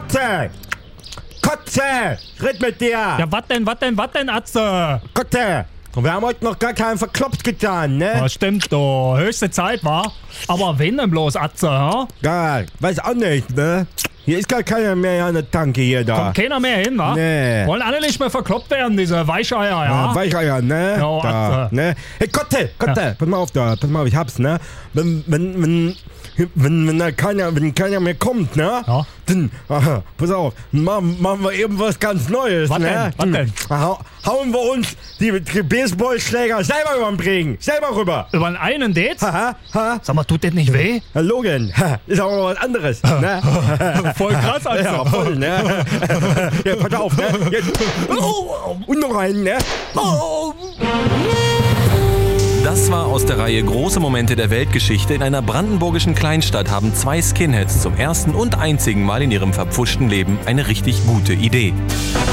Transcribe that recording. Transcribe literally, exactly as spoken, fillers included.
Kotze! Kotze! Red mit dir! Ja, was denn, was denn, was denn, Atze? Kotze! Und wir haben heute noch gar keinen verkloppt getan, ne? Ja, stimmt doch. Höchste Zeit, war. Aber wen denn bloß, Atze, ha? Ja, weiß auch nicht, ne? Hier ist gar keiner mehr an der Tanke hier da. Kommt keiner mehr hin, wa? Nee. Wollen alle nicht mehr verkloppt werden, diese Weicheier, ja? Ja, Weicheier, ne? Ja, da, Atze. ne? Hey, Kotte, Kotte, ja. Pass mal auf da, pass mal auf, ich hab's, ne? Wenn, wenn, wenn, wenn, wenn da keiner, wenn keiner mehr kommt, ne? Ja. Dann, aha, pass auf, machen, machen wir eben was ganz Neues, Was ne? denn? Was denn? Hau, hauen wir uns die, die Baseballschläger selber über den Bring, selber rüber. Über den einen Dates? Haha, ha. Sag mal, tut das nicht weh? Herr Logan, ha, ist aber mal was anderes, ne? Voll krass, Atze. Ja, voll, ne? Ja, pass auf, ne? Jetzt. Oh, und noch einen, ne? Oh. Das war aus der Reihe Große Momente der Weltgeschichte. In einer brandenburgischen Kleinstadt haben zwei Skinheads zum ersten und einzigen Mal in ihrem verpfuschten Leben eine richtig gute Idee.